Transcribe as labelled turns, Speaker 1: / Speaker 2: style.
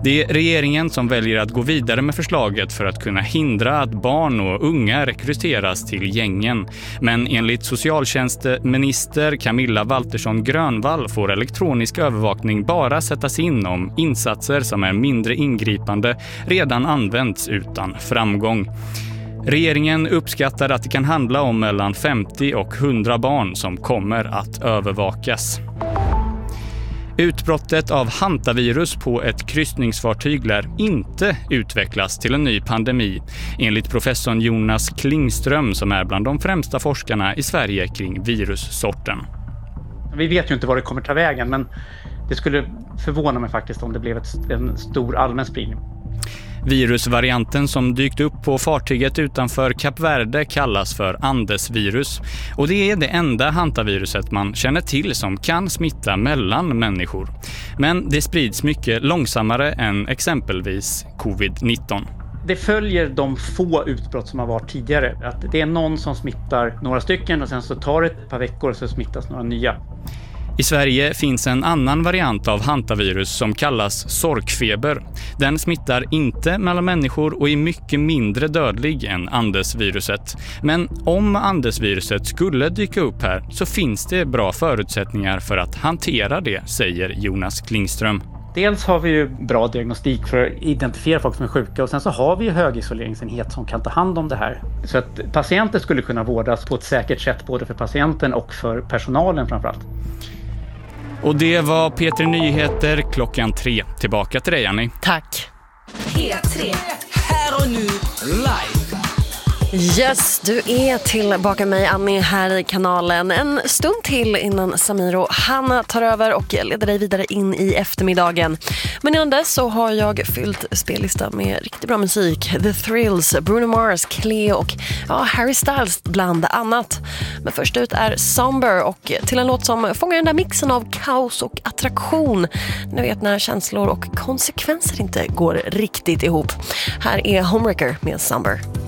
Speaker 1: Det är regeringen som väljer att gå vidare med förslaget för att kunna hindra att barn och unga rekryteras till gängen. Men enligt socialtjänstminister Camilla Waltersson Grönvall får elektronisk övervakning bara sättas in om insatser som är mindre ingripande redan använts utan framgång. Regeringen uppskattar att det kan handla om mellan 50 och 100 barn som kommer att övervakas. Utbrottet av hantavirus på ett kryssningsfartyg lär inte utvecklas till en ny pandemi, enligt professorn Jonas Klingström som är bland de främsta forskarna i Sverige kring virussorten.
Speaker 2: Vi vet ju inte var det kommer ta vägen, men det skulle förvåna mig faktiskt om det blev en stor allmän spridning.
Speaker 1: Virusvarianten som dykt upp på fartyget utanför Kap Verde kallas för Andesvirus och det är det enda hantaviruset man känner till som kan smitta mellan människor. Men det sprids mycket långsammare än exempelvis covid-19.
Speaker 2: Det följer de få utbrott som har varit tidigare. Att det är någon som smittar några stycken och sen så tar det ett par veckor och så smittas några nya.
Speaker 1: I Sverige finns en annan variant av hantavirus som kallas sorkfeber. Den smittar inte mellan människor och är mycket mindre dödlig än Andesviruset. Men om Andesviruset skulle dyka upp här så finns det bra förutsättningar för att hantera det, säger Jonas Klingström.
Speaker 2: Dels har vi ju bra diagnostik för att identifiera folk som är sjuka och sen så har vi ju högisoleringsenhet som kan ta hand om det här. Så att patienter skulle kunna vårdas på ett säkert sätt både för patienten och för personalen framförallt.
Speaker 1: Och det var P3 Nyheter 3:00. Tillbaka till dig, Annie.
Speaker 3: Tack.
Speaker 4: P3, här och nu, live.
Speaker 3: Yes, du är tillbaka med mig, Annie, här i kanalen. En stund till innan Samiro han tar över och leder dig vidare in i eftermiddagen. Men innan dess så har jag fyllt spellistan med riktigt bra musik. The Thrills, Bruno Mars, Cleo och Harry Styles bland annat. Men först ut är Somber och till en låt som fångar den där mixen av kaos och attraktion. Ni vet när känslor och konsekvenser inte går riktigt ihop. Här är Homewrecker med Somber.